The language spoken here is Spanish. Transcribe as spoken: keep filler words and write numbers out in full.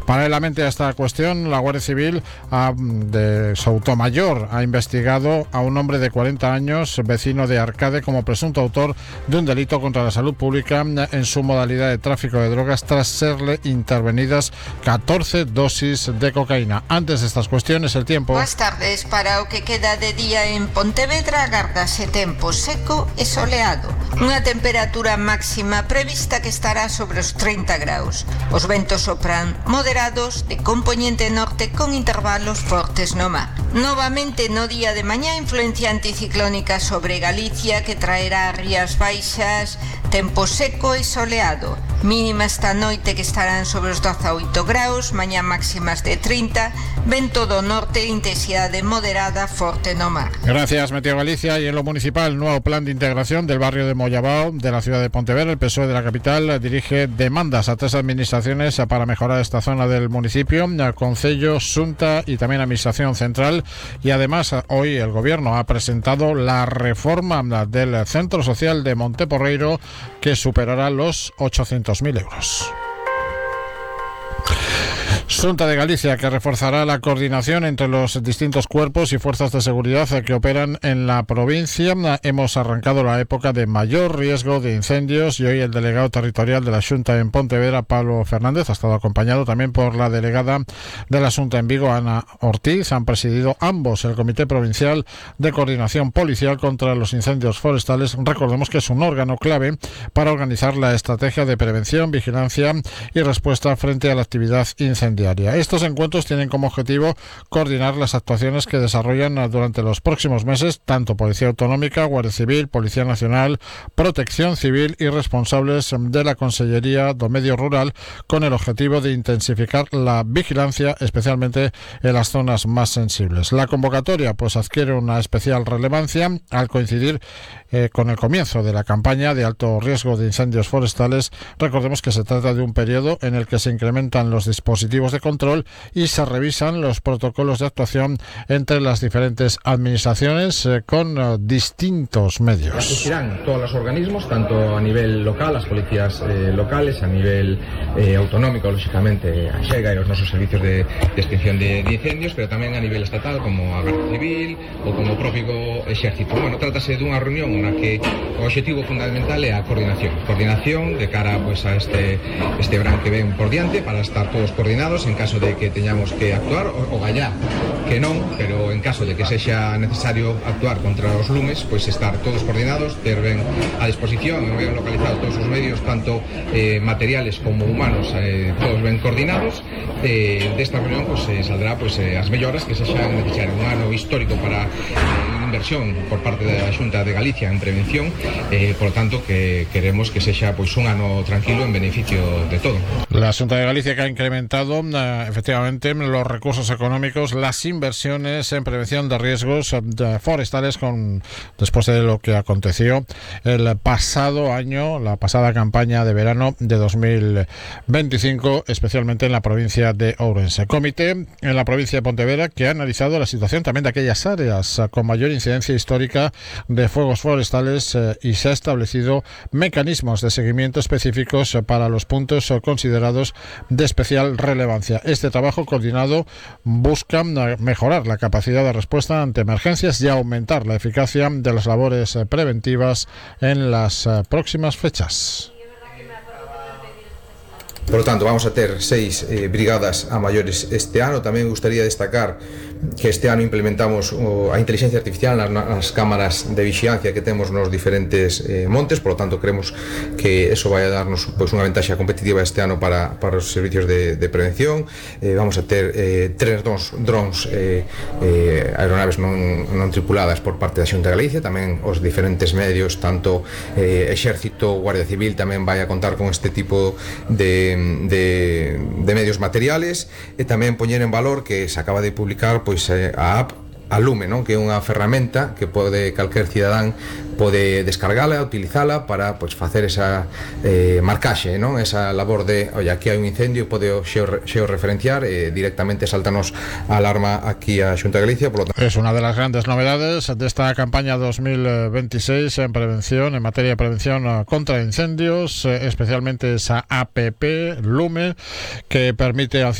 Paralelamente a esta cuestión, la Guardia Civil ha, de Soutomayor ha investigado a un hombre de cuarenta años, vecino de Arcade, como presunto autor de un delito contra la salud pública en su modalidad de tráfico de drogas, tras serle intervenidas catorce dosis de cocaína. Antes de estas cuestiones, el tiempo. Buenas tardes. Para o que queda de día en Pontevedra, agardase tempo seco e soleado. Unha temperatura máxima prevista que estará sobre os treinta graus. Os ventos sopran moderados de compoñente norte con intervalos fortes no mar. Novamente no día de mañá, influencia anticiclónica sobre Galicia que traerá rías baixas, tempo seco e soleado. Mínima esta noite que estarán sobre os dezaoito graus, mañá máximas de trinta, vento do norte, intensidade moderada, forte no mar. Gracias, Meteo Galicia. Y en lo municipal, nuevo plan de integración del barrio de Mollabao de la ciudad de Pontevedra. El P S O E de la capital dirige demandas a tres administraciones para mejorar esta zona del municipio, Concello, Xunta y también Administración Central. Y además, hoy el gobierno ha presentado la reforma del Centro Social de Monteporreiro, que superará los ochocientos mil euros. Xunta de Galicia, que reforzará la coordinación entre los distintos cuerpos y fuerzas de seguridad que operan en la provincia. Hemos arrancado la época de mayor riesgo de incendios y hoy el delegado territorial de la Xunta en Pontevedra, Pablo Fernández, ha estado acompañado también por la delegada de la Xunta en Vigo, Ana Ortiz. Han presidido ambos el Comité Provincial de Coordinación Policial contra los Incendios Forestales. Recordemos que es un órgano clave para organizar la estrategia de prevención, vigilancia y respuesta frente a la actividad incendiaria. Estos encuentros tienen como objetivo coordinar las actuaciones que desarrollan durante los próximos meses tanto Policía Autonómica, Guardia Civil, Policía Nacional, Protección Civil y responsables de la Consellería do Medio Rural, con el objetivo de intensificar la vigilancia, especialmente en las zonas más sensibles. La convocatoria pues adquiere una especial relevancia al coincidir eh, con el comienzo de la campaña de alto riesgo de incendios forestales. Recordemos que se trata de un periodo en el que se incrementan los dispositivos de control y se revisan los protocolos de actuación entre las diferentes administraciones eh, con uh, distintos medios. Asistirán todos los organismos, tanto a nivel local, las policías eh, locales, a nivel eh, autonómico, lógicamente, a Xega y los nosos servicios de, de extinción de, de incendios, pero tamén a nivel estatal, como a Garda Civil ou como o propio Exército. Bueno, trátase dunha reunión na que o objetivo fundamental é a coordinación. Coordinación de cara pues, a este, este verán que ven por diante, para estar todos coordinados en caso de que teñamos que actuar, o, o gallá que non, pero en caso de que sexa necesario actuar contra os lumes, pois pues estar todos coordinados, ter ben a disposición, ben localizados todos os medios, tanto eh, materiales como humanos, eh, todos ben coordinados. Eh, desta reunión pues, eh, saldrá pues, eh, as melloras que sexan necesarias. Un ano histórico para eh, inversión por parte da Xunta de Galicia en prevención, eh, por lo tanto que queremos que sexa pues, un ano tranquilo en beneficio de todo. La Xunta de Galicia, que ha incrementado uh, efectivamente los recursos económicos, las inversiones en prevención de riesgos uh, forestales con después de lo que aconteció el pasado año, la pasada campaña de verano de dos mil veinticinco, especialmente en la provincia de Ourense. Comité en la provincia de Pontevedra que ha analizado la situación también de aquellas áreas uh, con mayor incidencia histórica de fuegos forestales uh, y se ha establecido mecanismos de seguimiento específicos uh, para los puntos uh, considerados de especial relevancia. Este trabajo coordinado busca mejorar la capacidad de respuesta ante emergencias y aumentar la eficacia de las labores preventivas en las próximas fechas. Por lo tanto, vamos a ter seis eh, brigadas a maiores este ano. Tamén me gustaría destacar que este ano implementamos o, a inteligencia artificial nas, nas cámaras de vigilancia que temos nos diferentes eh, montes. Por lo tanto, creemos que eso vai a darnos pues, unha ventaxa competitiva este ano para, para os servicios de, de prevención. Eh, vamos a ter eh, tres drones, drones eh, eh, aeronaves non, non tripuladas por parte da Xunta de Galicia. Tamén os diferentes medios, tanto eh, Exército, Guardia Civil, tamén vai a contar con este tipo de De, de medios materiales. E tamén poñer en valor que se acaba de publicar pois, eh, a app a Lume, non? Que é unha ferramenta que pode calquer cidadán pode descargala, utilizala para pois, facer esa eh, marcaxe, non? Esa labor de, oye, aquí hai un incendio, pode xeo, xeorreferenciar e eh, directamente saltanos a alarma aquí a Xunta de Galicia. Por lo tanto, es una de las grandes novedades de esta campaña dos mil veintiséis en prevención, en materia de prevención contra incendios, eh, especialmente esa app Lume que permite